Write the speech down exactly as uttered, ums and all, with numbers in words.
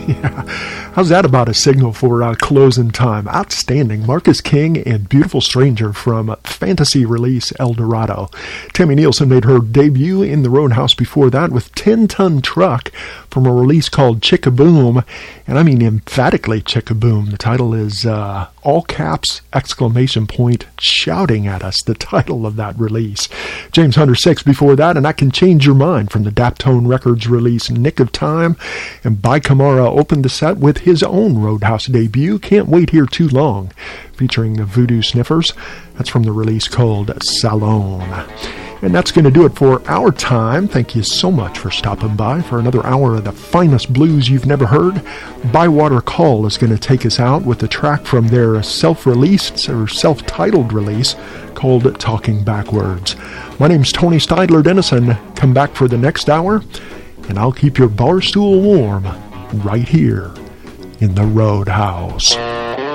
Yeah. How's that about a signal for uh, closing time? Outstanding. Marcus King and Beautiful Stranger from fantasy release El Dorado. Tammy Nielsen made her debut in the Roadhouse before that with ten ton Truck from a release called Chickaboom. And I mean emphatically Chickaboom. The title is uh, all caps, exclamation point, shouting at us, the title of that release. James Hunter six before that, and I Can Change Your Mind from the Daptone Records release Nick of Time. And By Kamara opened the set with his own Roadhouse debut, Can't Wait Here Too Long, featuring the Voodoo Sniffers. That's from the release called Salon. And that's going to do it for our time. Thank you so much for stopping by for another hour of the finest blues you've never heard. Bywater Call is going to take us out with a track from their self-released or self-titled release called Talking Backwards. My name's Tony Steidler Dennison. Come back for the next hour, and I'll keep your bar stool warm right here in the Roadhouse.